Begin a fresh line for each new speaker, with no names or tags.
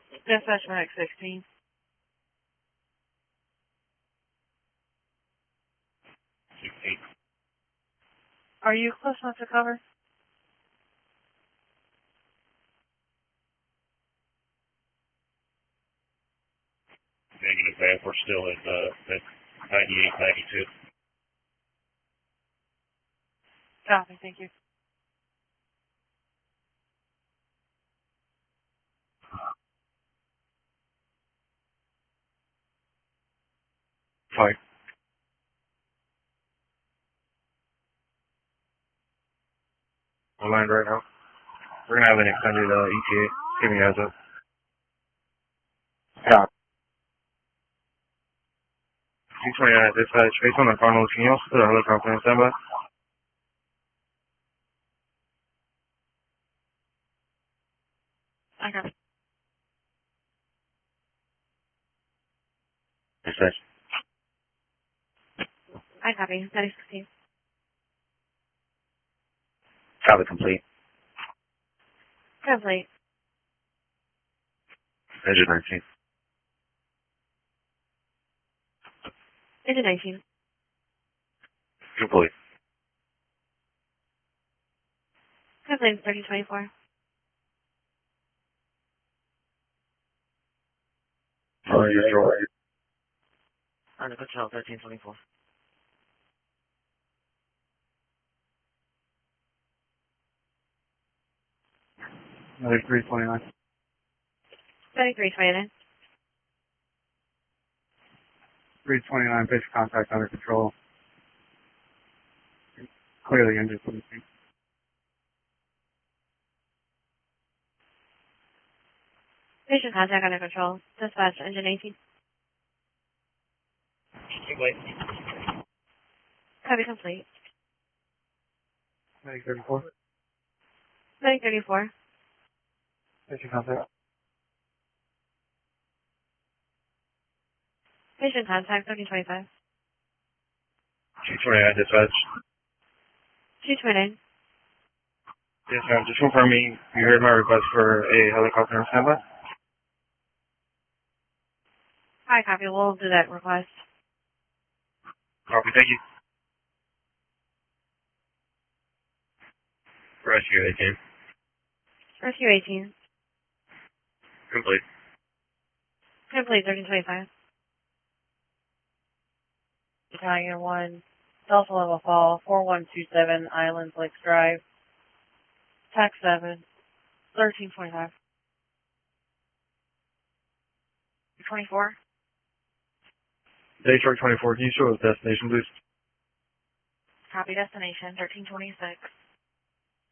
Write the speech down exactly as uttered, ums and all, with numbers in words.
Dispatch Medic sixteen.
sixteen.
Are you close enough to cover?
Negative, man. We're still at, uh, at ninety-eight, ninety-two.
Copy, thank you.
Fine. On line right now. We're gonna have an extended uh, E T A. Give me a heads up. Yeah. two twenty-nine dispatch. Based on the finals, can you also put a helicopter on standby?
I copy.
Dispatch.
I copy. Medic sixteen.
Copy complete.
Complete.
Engine nineteen.
Engine nineteen.
Complete.
Complete thirteen twenty-four.
Oh, you're sure.
Under control thirteen twenty-four.
Another three twenty-nine.
Medic three twenty-nine.
three twenty-nine, basic contact under control. Clearly engine seventeen.
Patient contact under control. Dispatch engine eighteen.
Complete.
Copy complete.
Medic thirty-four.
Medic thirty-four.
Basic contact.
Patient contact thirteen twenty-five.
two twenty-nine dispatch.
two twenty-nine.
Yes, ma'am. Just confirming you heard my request for a helicopter on standby?
I copy. We'll do that request.
Copy. Thank you. Rescue eighteen.
Rescue eighteen.
Complete.
Complete thirteen twenty-five. Tiger one. Delta level fall. four one two seven Islands Lakes Drive. Tax seven. thirteen twenty-five. twenty-four.
Detroit twenty-four, can you show us destination, please?
Copy destination thirteen twenty-six.